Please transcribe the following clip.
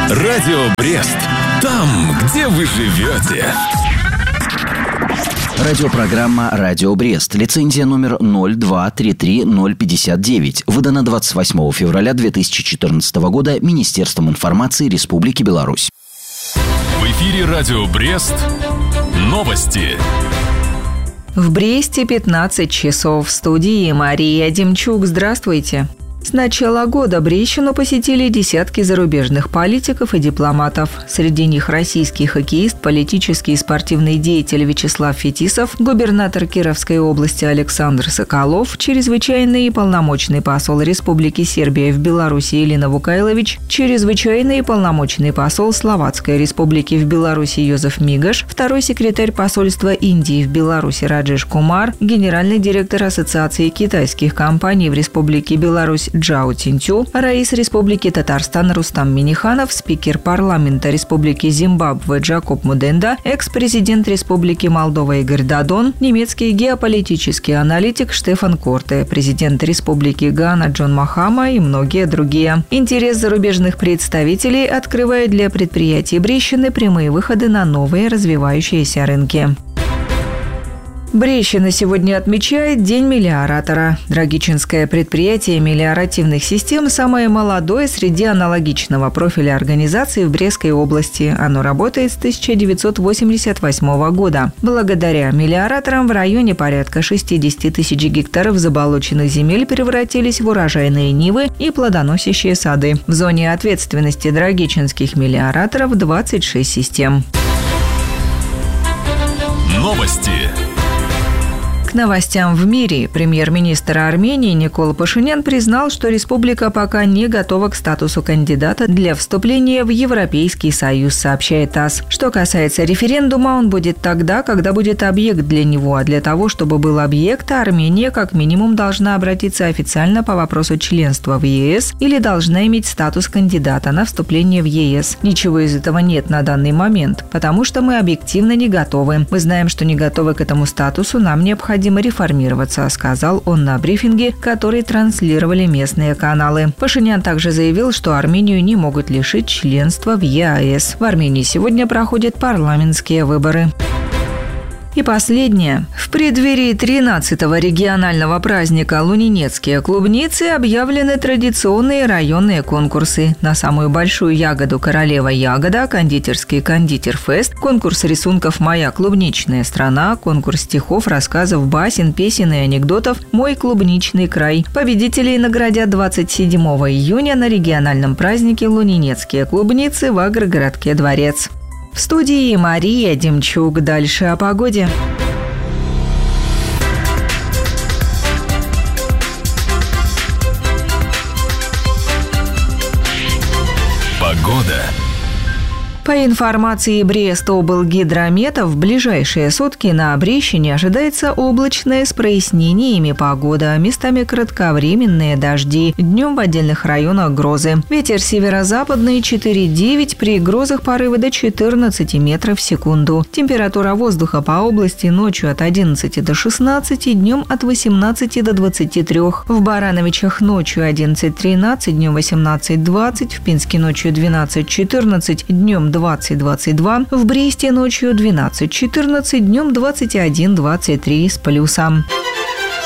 Радио Брест. Там, где вы живете. Радиопрограмма «Радио Брест». Лицензия номер 0233059. Выдана 28 февраля 2014 года Министерством информации Республики Беларусь. В эфире «Радио Брест». Новости. В Бресте 15 часов. В студии Мария Демчук. Здравствуйте. С начала года Брестщину посетили десятки зарубежных политиков и дипломатов. Среди них российский хоккеист, политический и спортивный деятель Вячеслав Фетисов, губернатор Кировской области Александр Соколов, чрезвычайный и полномочный посол Республики Сербия в Беларуси Елена Вукайлович, чрезвычайный и полномочный посол Словацкой Республики в Беларуси Йозеф Мигаш, второй секретарь посольства Индии в Беларуси Раджеш Кумар, генеральный директор Ассоциации китайских компаний в Республике Беларусь Джао Тинтю, раис Республики Татарстан Рустам Миниханов, спикер парламента Республики Зимбабве Джакоб Муденда, экс-президент Республики Молдова Игорь Дадон, немецкий геополитический аналитик Штефан Корте, президент Республики Гана Джон Махама и многие другие. Интерес зарубежных представителей открывает для предприятий Брестщины прямые выходы на новые развивающиеся рынки. Брестщина сегодня отмечает День мелиоратора. Драгичинское предприятие мелиоративных систем самое молодое среди аналогичного профиля организации в Брестской области. Оно работает с 1988 года. Благодаря мелиораторам в районе порядка 60 тысяч гектаров заболоченных земель превратились в урожайные нивы и плодоносящие сады. В зоне ответственности драгичинских мелиораторов 26 систем. Новости. К новостям в мире. Премьер-министр Армении Никол Пашинян признал, что республика пока не готова к статусу кандидата для вступления в Европейский Союз, сообщает ТАСС. Что касается референдума, он будет тогда, когда будет объект для него. А для того, чтобы был объект, Армения как минимум должна обратиться официально по вопросу членства в ЕС или должна иметь статус кандидата на вступление в ЕС. Ничего из этого нет на данный момент, потому что мы объективно не готовы. Мы знаем, что не готовы к этому статусу, нам необходимо реформироваться, сказал он на брифинге, который транслировали местные каналы. Пашинян также заявил, что Армению не могут лишить членства в ЕАЭС. В Армении сегодня проходят парламентские выборы. И последнее. В преддверии 13-го регионального праздника «Лунинецкие клубницы» объявлены традиционные районные конкурсы. На самую большую ягоду «Королева ягода», кондитерский «Кондитер-фест», конкурс рисунков «Моя клубничная страна», конкурс стихов, рассказов, басен, песен и анекдотов «Мой клубничный край». Победителей наградят 27 июня на региональном празднике «Лунинецкие клубницы» в агрогородке Дворец. В студии Мария Демчук. Дальше о погоде. Погода. По информации Брестоблгидромета, в ближайшие сутки на Брестщине ожидается облачная с прояснениями погода, местами кратковременные дожди, днем в отдельных районах грозы. Ветер северо-западный 4,9, при грозах порывы до 14 метров в секунду. Температура воздуха по области ночью от 11 до 16, днем от 18 до 23. В Барановичах ночью 11-13, днем 18-20, в Пинске ночью 12-14, днем 20-22, в Бресте ночью 12-14, днем 21-23 с плюсом.